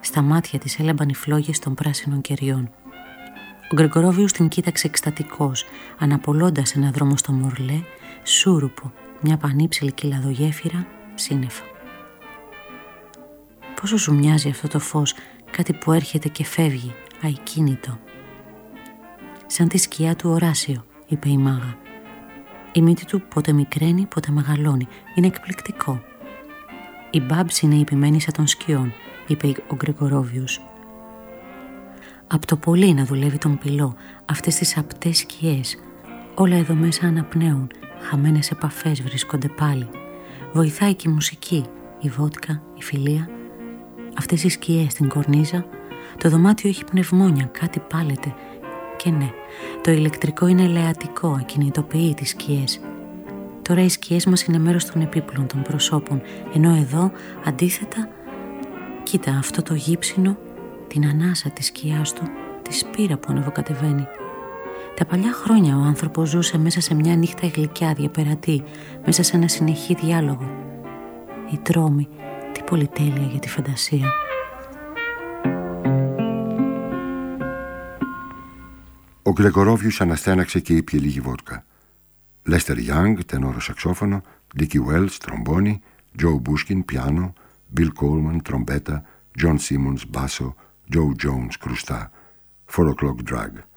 Στα μάτια της έλαμπαν οι φλόγες των πράσινων κεριών. Ο Γκρεγορόβιους την κοίταξε εκστατικός, αναπολώντας ένα δρόμο στο Μορλέ, σούρουπο, μια πανύψηλη κυλαδογέφυρα, σύννεφα. Πόσο σου μοιάζει αυτό το φως, κάτι που έρχεται και φεύγει, αικίνητο. Σαν τη σκιά του Οράσιο, είπε η μάγα. Η μύτη του πότε μικραίνει, πότε μεγαλώνει. Είναι εκπληκτικό. Η Μπάμπς είναι υπημένη σαν των σκιών, είπε ο Γκρεγορόβιους. Απ' το πολύ να δουλεύει τον πυλό, αυτές τις απτές σκιές. Όλα εδώ μέσα αναπνέουν, χαμένες επαφές βρίσκονται πάλι. Βοηθάει και η μουσική, η βότκα, η φιλία. Αυτές οι σκιές στην κορνίζα. Το δωμάτιο έχει πνευμόνια, κάτι πάλεται. Και ναι, το ηλεκτρικό είναι ελεατικό, ακινητοποιεί τις σκιές. Τώρα οι σκιές μας είναι μέρος των επίπλων των προσώπων, ενώ εδώ, αντίθετα, κοίτα αυτό το γύψινο, την ανάσα της σκιάς του, τη σπήρα που ανεβοκατεβαίνει. Τα παλιά χρόνια ο άνθρωπος ζούσε μέσα σε μια νύχτα γλυκιά, διαπερατή, μέσα σε ένα συνεχή διάλογο. Η τρόμη, τι πολυτέλεια για τη φαντασία. Ο Γκρεγορόβιους αναστέναξε και ήπιε λίγη βότκα. Λέστερ Γιάνγκ, τενόρο σαξόφωνο, Ντίκι Βέλς, τρομπόνι, Τζο Μπούσκιν, πιάνο, Μπιλ Κόλμαν, τρομπέτα, Τζον Σίμονς, μπάσο, Τζο Τζόουνς, κρουστά, 4 o'clock drag.